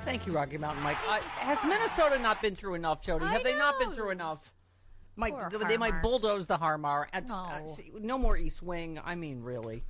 Thank you, Rocky Mountain Mike. Has Minnesota not been through enough, Jody? Have they not been through enough? They might bulldoze the Harmar. No more East Wing. I mean, really.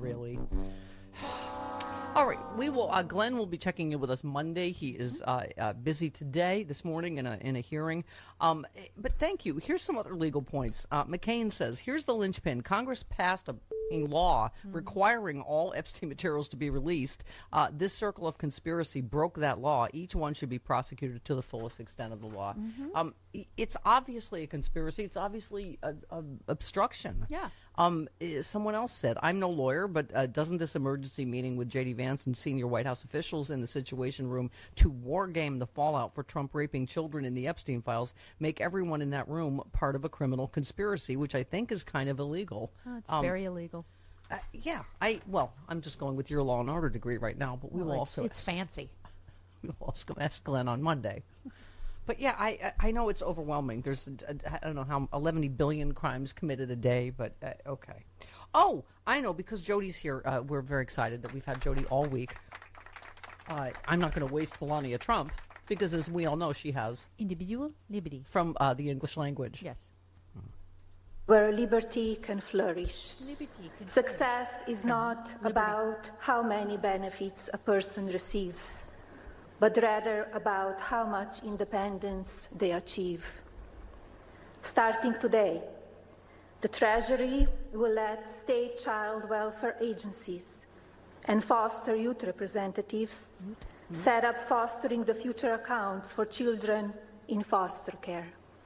All right, we will. Glenn will be checking in with us Monday. He is busy today, this morning, in a hearing. But thank you. Here's some other legal points. McCain says, here's the linchpin. Congress passed a law requiring all Epstein materials to be released. This circle of conspiracy broke that law. Each one should be prosecuted to the fullest extent of the law. It's obviously a conspiracy. It's obviously obstruction. Yeah. Someone else said, I'm no lawyer, but doesn't this emergency meeting with J.D. Vance and senior White House officials in the Situation Room to wargame the fallout for Trump raping children in the Epstein files make everyone in that room part of a criminal conspiracy, which I think is kind of illegal? Oh, it's very illegal. Yeah. I'm just going with your law and order degree right now, but we will also... It's fancy. We'll also ask Glenn on Monday. But yeah, I know it's overwhelming. There's, I don't know how 11 billion crimes committed a day, but okay. Oh, I know, because Jody's here. We're very excited that we've had Jody all week. I'm not going to waste Melania Trump, because as we all know, she has... Individual liberty. From the English language. Yes. Where liberty can flourish. Success is not about how many benefits a person receives, but rather about how much independence they achieve. Starting today, the Treasury will let state child welfare agencies and foster youth representatives set up fostering the future accounts for children in foster care.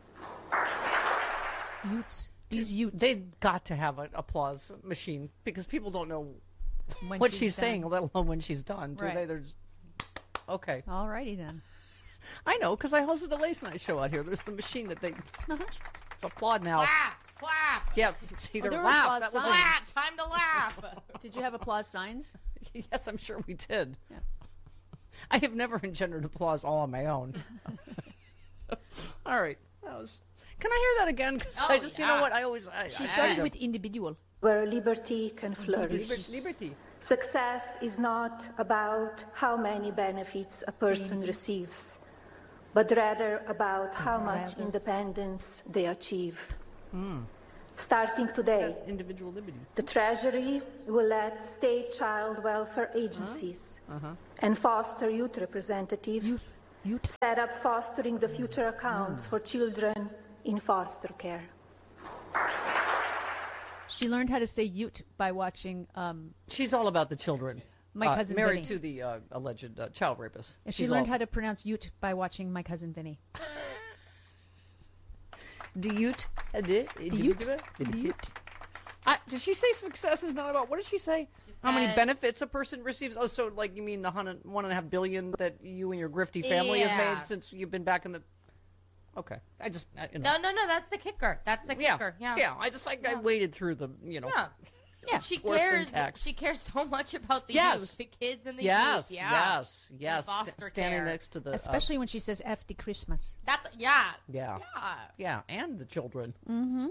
These youths. They've got to have an applause machine, because people don't know what she's saying, let alone when she's done. Do they? They're just... Okay. All righty then. I know, because I hosted a Lace Night show out here. There's the machine that they applaud now. Clap! Yes, it's either there were laugh. applause That was Clap! Time to laugh! Did you have applause signs? Yes, I'm sure we did. Yeah. I have never engendered applause all on my own. All right. That was... Can I hear that again? Because you know what? She started with individual. Where liberty can flourish. Liberty. Success is not about how many benefits a person receives, but rather about how much independence they achieve. Starting today, individual liberty. The Treasury will let state child welfare agencies and foster youth representatives set up fostering the future accounts for children in foster care. She learned how to say "ute" by watching. She's all about the children. My cousin married Vinny. to the alleged child rapist. And she learned how to pronounce "ute" by watching My Cousin Vinny. The ute. The ute. Did she say success is not about? What did she say? How many benefits a person receives? Oh, so like you mean the 1.5 billion that you and your grifty family has made since you've been back in the... Okay. I just... No, that's the kicker. That's the kicker. Yeah. I just I waded through the, Yeah. She cares. She cares so much about the youth, the kids and the youth. Yes. Foster standing care. Next to the... Especially when she says F the Christmas. That's... Yeah, and the children. Mm-hmm.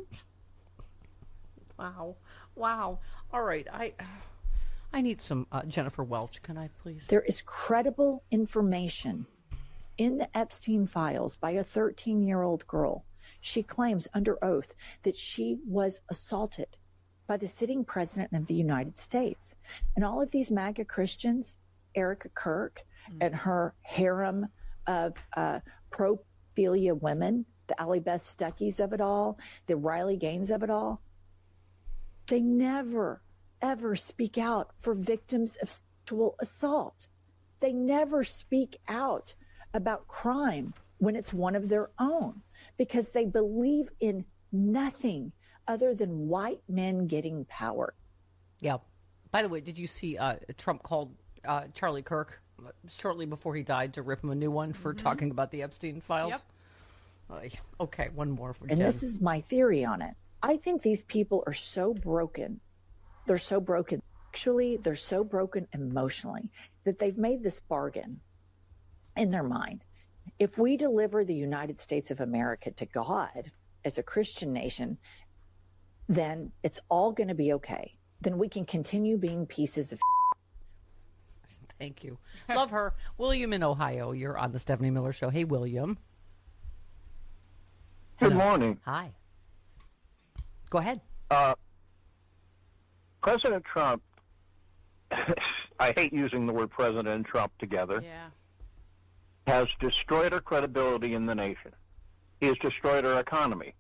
Wow. All right, I need some Jennifer Welch. Can I please? There is credible information in the Epstein files by a 13-year-old girl. She claims under oath that she was assaulted by the sitting president of the United States. And all of these MAGA Christians, Erica Kirk and her harem of pro-philia women, the Allie Beth Stuckeys of it all, the Riley Gaines of it all, they never, ever speak out for victims of sexual assault. They never speak out about crime when it's one of their own, because they believe in nothing other than white men getting power. Yeah. By the way, did you see Trump called Charlie Kirk shortly before he died to rip him a new one for talking about the Epstein files? Yep. Okay, one more for Jen. And this is my theory on it. I think these people are so broken. They're so broken. Actually, they're so broken emotionally that they've made this bargain in their mind. If we deliver the United States of America to God as a Christian nation, then it's all going to be okay. Then we can continue being pieces of Thank you. Love her. William in Ohio, you're on the Stephanie Miller Show. Hey, William. Good morning. Hi. Go ahead. President Trump, I hate using the word President and Trump together, has destroyed our credibility in the nation. He has destroyed our economy.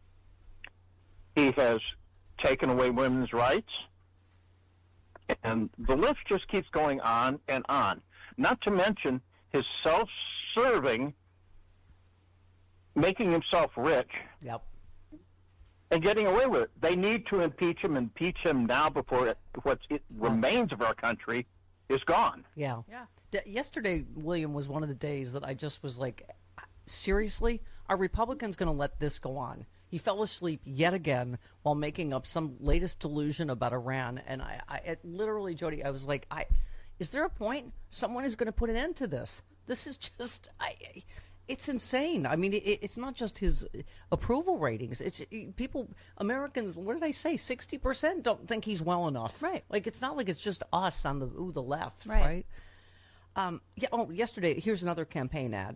He has taken away women's rights. And the list just keeps going on and on. Not to mention his self-serving, making himself rich. Yep. And getting away with it. They need to impeach him now before what remains of our country is gone. Yeah. Yesterday, William, was one of the days that I just was like, seriously? Are Republicans going to let this go on? He fell asleep yet again while making up some latest delusion about Iran. And I literally, Jody, I was like, is there a point? Someone is going to put an end to this. This is just, it's insane. I mean, it's not just his approval ratings. It's people, Americans, what did I say? 60% don't think he's well enough. Right. Like, it's not like it's just us on the left, right? Yesterday, here's another campaign ad.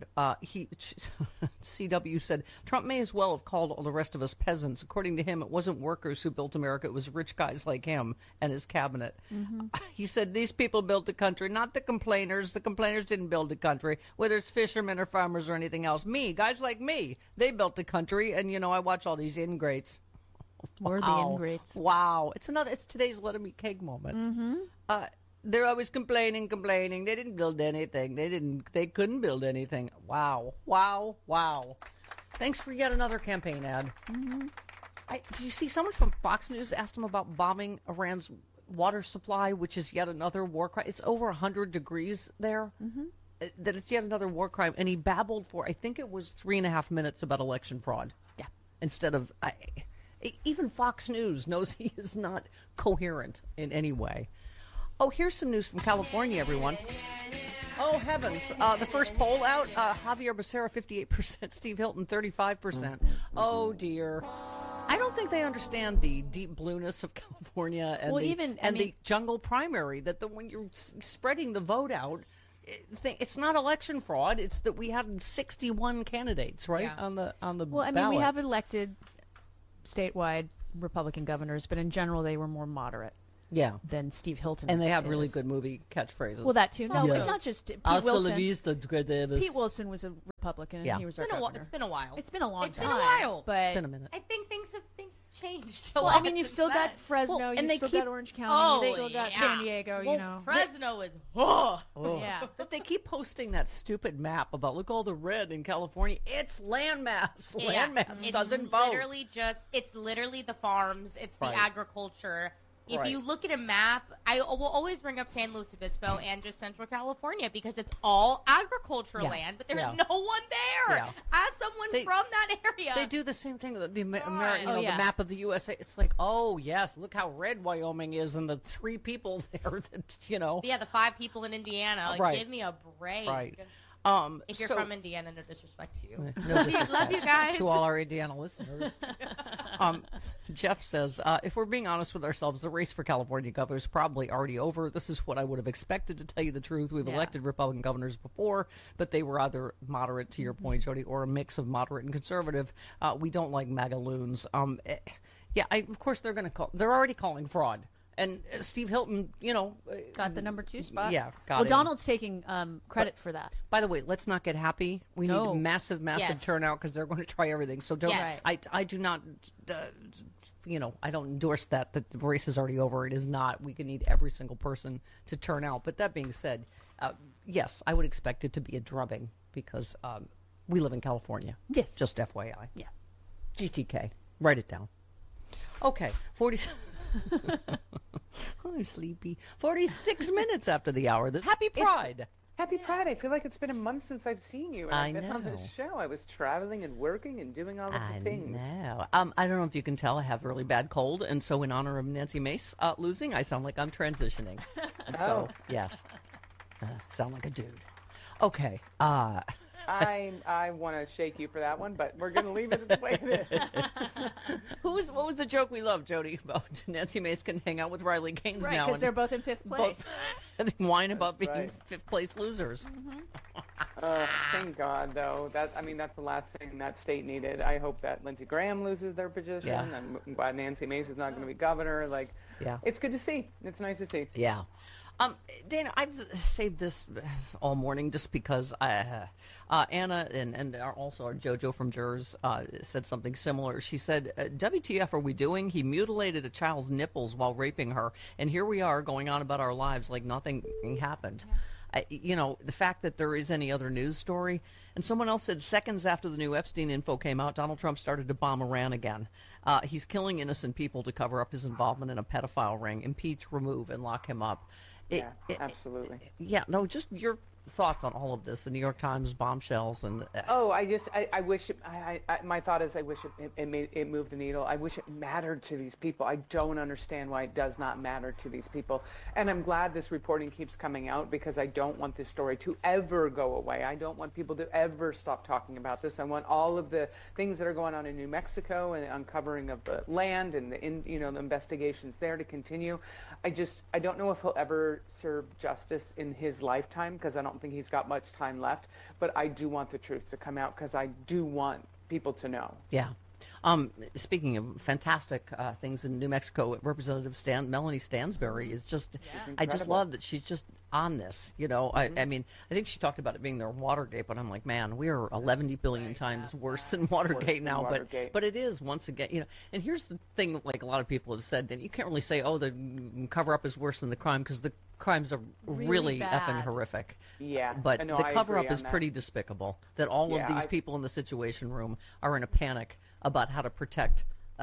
CW said, Trump may as well have called all the rest of us peasants. According to him, it wasn't workers who built America. It was rich guys like him and his cabinet. Mm-hmm. He said, these people built the country, not the complainers. The complainers didn't build the country, whether it's fishermen or farmers or anything else. Guys like me, they built the country. And, I watch all these ingrates. We're the ingrates. Wow. It's today's Let 'em eat cake moment. Mm-hmm. They're always complaining. They didn't build anything. They couldn't build anything. Wow. Thanks for yet another campaign ad. Mm-hmm. Did you see someone from Fox News asked him about bombing Iran's water supply, which is yet another war crime? It's over 100 degrees there. Mm-hmm. That it's yet another war crime. And he babbled for, I think it was 3.5 minutes about election fraud. Yeah. Instead of, even Fox News knows he is not coherent in any way. Oh, here's some news from California, everyone. Oh, heavens. The first poll out, Javier Becerra, 58%, Steve Hilton, 35%. Oh, dear. I don't think they understand the deep blueness of California and the jungle primary, that when you're spreading the vote out, it's not election fraud. It's that we had 61 candidates, right, on the ballot. We have elected statewide Republican governors, but in general, they were more moderate. Than Steve Hilton. And they have really good movie catchbridges. Well, that too. No, not just Pete Wilson. Pete Wilson was a Republican, and he was our governor. It's been a while. It's been a long time. It's been a while. But it's been a minute. I think things have changed. Well, you've still got Fresno, you've still got Orange County, you've still got San Diego, Fresno is, yeah. But they keep posting that stupid map about, look, all the red in California. It's landmass. Landmass doesn't vote. It's literally the farms. It's the agriculture. If you look at a map, I will always bring up San Luis Obispo and just Central California because it's all agricultural land, but there's no one there. As someone from that area. They do the same thing with the map of the USA. It's like, oh, yes, look how red Wyoming is and the 3 people there that, Yeah, the 5 people in Indiana. Give me a break. Right. If you're from Indiana, no disrespect to you. No disrespect. Love you guys. To all our Indiana listeners. Jeff says, if we're being honest with ourselves, the race for California governor is probably already over. This is what I would have expected, to tell you the truth. We've elected Republican governors before, but they were either moderate, to your point, Jody, or a mix of moderate and conservative. We don't like MAGA loons. Of course they're going to call. They're already calling fraud. And Steve Hilton, got the number 2 spot. Yeah, got it. Donald's taking credit for that. By the way, let's not get happy. We need a massive turnout because they're going to try everything. So don't. Yes. I do not. I don't endorse that the race is already over. It is not. We can need every single person to turn out. But that being said, yes, I would expect it to be a drubbing because we live in California. Yes. Just FYI. Yeah. GTK. Write it down. Okay. 40. I'm sleepy. 46 minutes after the hour. Happy Pride. Happy Pride. I feel like it's been a month since I've seen you. And I've been on this show. I was traveling and working and doing all of the things. I know. I don't know if you can tell, I have a really bad cold. And so in honor of Nancy Mace losing, I sound like I'm transitioning. And so, yes. Sound like a dude. Okay. I want to shake you for that one, but we're going to leave it the way it is. What was the joke we loved, Jody, about Nancy Mace can hang out with Riley Gaines now? Right, because they're both in fifth place. And they whine about being fifth place losers. Thank God, though. That's the last thing that state needed. I hope that Lindsey Graham loses their position. Yeah. I'm glad Nancy Mace is not going to be governor. It's good to see. It's nice to see. Yeah. Dana, I've saved this all morning just because Anna and also our JoJo from Jers said something similar. She said, WTF are we doing? He mutilated a child's nipples while raping her, and here we are going on about our lives like nothing happened. Yeah. The fact that there is any other news story. And someone else said seconds after the new Epstein info came out, Donald Trump started to bomb Iran again. He's killing innocent people to cover up his involvement in a pedophile ring. Impeach, remove, and lock him up. Absolutely. Just your thoughts on all of this, the New York Times bombshells and I wish my thought is I wish it moved the needle. I wish it mattered to these people. I don't understand why it does not matter to these people, and I'm glad this reporting keeps coming out because I don't want this story to ever go away. I don't want people to ever stop talking about this. I want all of the things that are going on in New Mexico and the uncovering of the land and the investigations there to continue. I don't know if he'll ever serve justice in his lifetime because I don't think he's got much time left, but I do want the truth to come out because I do want people to know. Yeah. Speaking of fantastic things in New Mexico, Representative Melanie Stansbury is just, I just love that she's just on this. I think she talked about it being their Watergate, but I'm like, man, we are 11 billion times worse than Watergate now. But it is, once again, and here's the thing, like a lot of people have said, that you can't really say, the cover-up is worse than the crime because the crimes are really effing horrific. Yeah. But the cover-up is pretty despicable, that all of these people in the Situation Room are in a panic about how to protect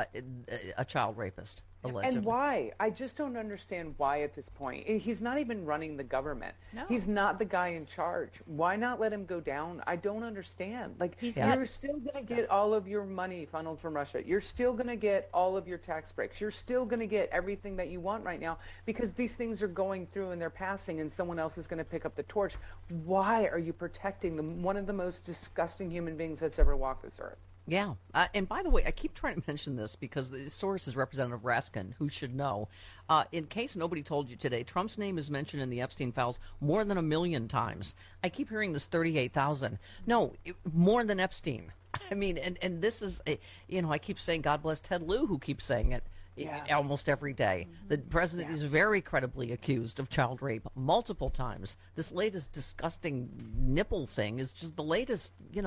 a child rapist, allegedly. And why? I just don't understand why at this point. He's not even running the government. No. He's not the guy in charge. Why not let him go down? I don't understand. You're still going to get all of your money funneled from Russia. You're still going to get all of your tax breaks. You're still going to get everything that you want right now because these things are going through and they're passing and someone else is going to pick up the torch. Why are you protecting one of the most disgusting human beings that's ever walked this earth? Yeah. And by the way, I keep trying to mention this because the source is Representative Raskin, who should know. In case nobody told you today, Trump's name is mentioned in the Epstein files more than 1 million times. I keep hearing this 38,000. No, more than Epstein. I mean, and this is, I keep saying God bless Ted Lieu, who keeps saying it. Almost every day. The president is very credibly accused of child rape multiple times. This latest disgusting nipple thing is just the latest,